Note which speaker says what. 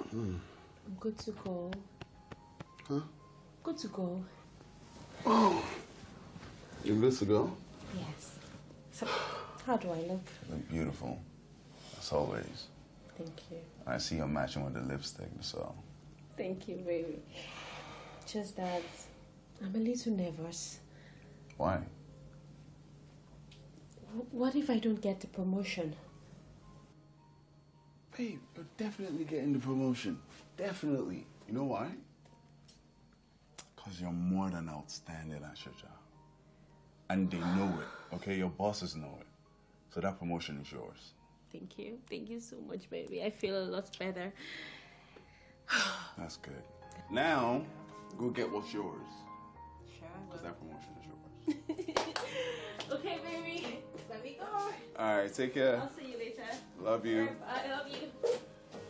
Speaker 1: I'm good to go.
Speaker 2: Huh?
Speaker 1: Good to go.
Speaker 2: Oh, you're good to go?
Speaker 1: Yes. So, how do I look?
Speaker 3: You look beautiful, as always.
Speaker 1: Thank you.
Speaker 3: I see you're matching with the lipstick, so.
Speaker 1: Thank you, baby. Just that I'm a little nervous.
Speaker 3: Why?
Speaker 2: What if I don't get the promotion?
Speaker 3: Babe, you're definitely getting the promotion. Definitely. You know why? Because you're more than outstanding at your job. And they know it, okay? Your bosses know it. So that promotion is yours.
Speaker 1: Thank you. Thank you so much, baby. I feel a lot better.
Speaker 3: That's good. Now, go get what's yours.
Speaker 1: Sure.
Speaker 3: Because that promotion is yours.
Speaker 1: Okay, baby. Let me go.
Speaker 3: All right, take care.
Speaker 1: I'll see you later.
Speaker 3: Love you.
Speaker 1: Bye. I love you.